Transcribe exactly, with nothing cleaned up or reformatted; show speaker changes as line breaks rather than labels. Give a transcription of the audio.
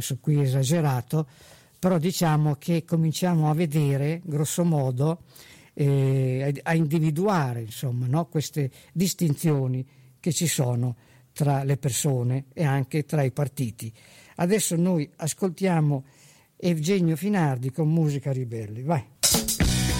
adesso qui è esagerato, però diciamo che cominciamo a vedere grosso modo, eh, a individuare insomma, no? Queste distinzioni che ci sono tra le persone e anche tra i partiti. Adesso noi ascoltiamo Eugenio Finardi con Musica Ribelli, vai.